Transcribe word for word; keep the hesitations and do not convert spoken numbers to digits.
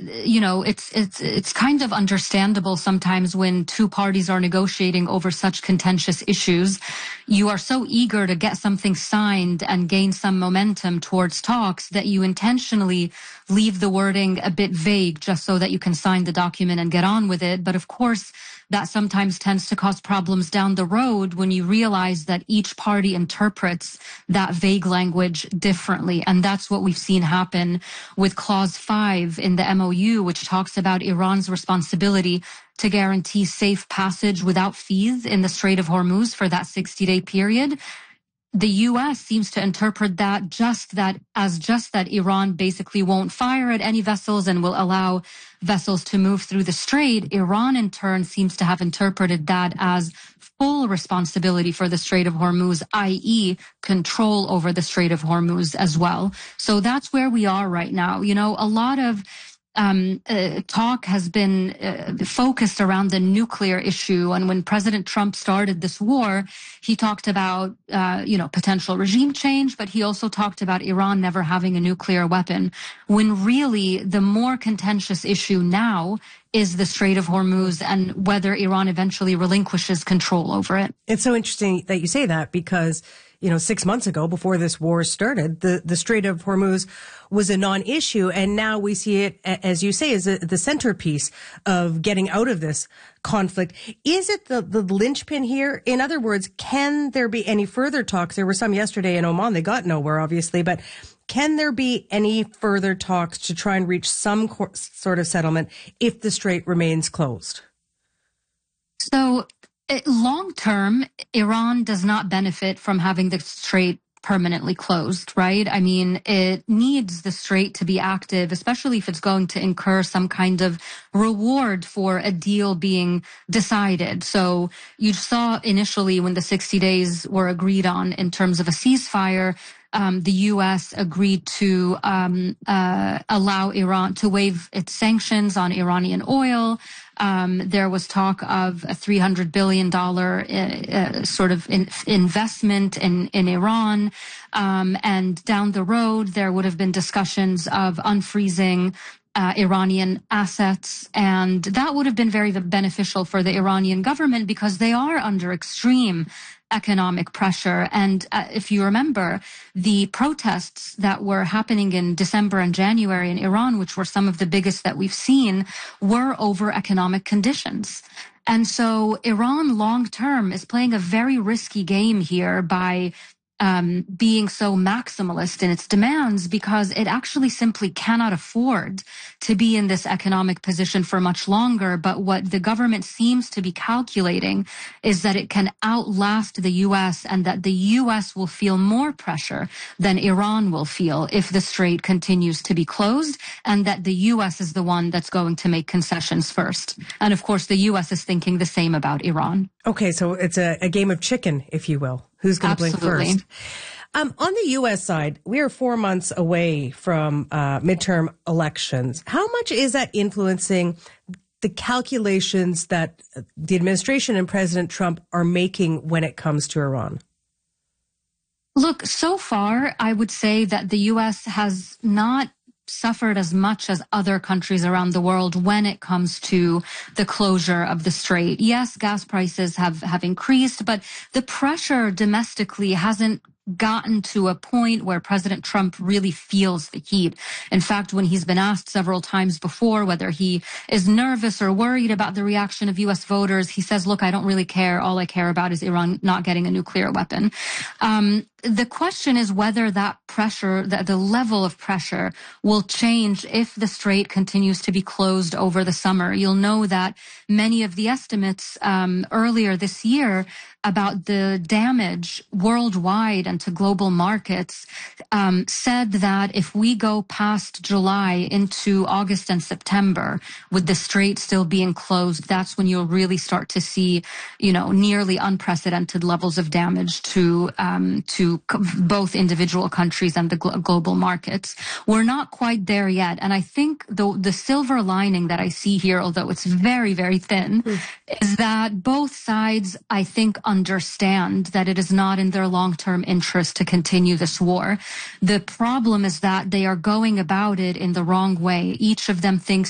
you know, it's it's it's kind of understandable sometimes when two parties are negotiating over such contentious issues. You are so eager to get something signed and gain some momentum towards talks that you intentionally leave the wording a bit vague just so that you can sign the document and get on with it. But of course, that sometimes tends to cause problems down the road when you realize that each party interprets that vague language differently. And that's what we've seen happen with Clause five in the M O U, which talks about Iran's responsibility to guarantee safe passage without fees in the Strait of Hormuz for that sixty-day period. The U S seems to interpret that just that as just that Iran basically won't fire at any vessels and will allow vessels to move through the strait. Iran, in turn, seems to have interpreted that as full responsibility for the Strait of Hormuz, that is control over the Strait of Hormuz as well. So that's where we are right now. You know, a lot of Um, uh, talk has been uh, focused around the nuclear issue. And when President Trump started this war, he talked about, uh, you know, potential regime change, but he also talked about Iran never having a nuclear weapon, when really the more contentious issue now is the Strait of Hormuz and whether Iran eventually relinquishes control over it. It's so interesting that you say that because, you know, six months ago, before this war started, the, the Strait of Hormuz was a non-issue. And now we see it, as you say, as a, the centerpiece of getting out of this conflict. Is it the, the linchpin here? In other words, can there be any further talks? There were some yesterday in Oman. They got nowhere, obviously. But can there be any further talks to try and reach some co- sort of settlement if the strait remains closed? So long term, Iran does not benefit from having the strait permanently closed, right? I mean, it needs the strait to be active, especially if it's going to incur some kind of reward for a deal being decided. So you saw initially when the sixty days were agreed on in terms of a ceasefire, Um, the U S agreed to um, uh, allow Iran to waive its sanctions on Iranian oil. Um, there was talk of a three hundred billion dollars uh, uh, sort of in, investment in, in Iran. Um, and down the road, there would have been discussions of unfreezing Uh, Iranian assets, and that would have been very beneficial for the Iranian government because they are under extreme economic pressure. And uh, if you remember, the protests that were happening in December and January in Iran, which were some of the biggest that we've seen, were over economic conditions. And so Iran long term is playing a very risky game here by Um, being so maximalist in its demands because it actually simply cannot afford to be in this economic position for much longer. But what the government seems to be calculating is that it can outlast the U S and that the U S will feel more pressure than Iran will feel if the strait continues to be closed, and that the U S is the one that's going to make concessions first. And of course, the U S is thinking the same about Iran. Okay, so it's a, a game of chicken, if you will. Who's going to blink first? Um, on the U S side, we are four months away from uh, midterm elections. How much is that influencing the calculations that the administration and President Trump are making when it comes to Iran? Look, so far, I would say that the U S has not suffered as much as other countries around the world when it comes to the closure of the strait. Yes, gas prices have, have increased, but the pressure domestically hasn't gotten to a point where President Trump really feels the heat. In fact, when he's been asked several times before whether he is nervous or worried about the reaction of U S voters, he says, look, I don't really care. All I care about is Iran not getting a nuclear weapon. Um, the question is whether that pressure, the, the level of pressure will change if the strait continues to be closed over the summer. You'll know that many of the estimates um, earlier this year about the damage worldwide and to global markets um, said that if we go past July into August and September with the strait still being closed, that's when you'll really start to see, you know, nearly unprecedented levels of damage to um, to both individual countries and the gl- global markets. We're not quite there yet. And I think the, the silver lining that I see here, although it's very, very thin, mm. is that both sides, I think, understand that it is not in their long-term interest to continue this war. The problem is that they are going about it in the wrong way. Each of them thinks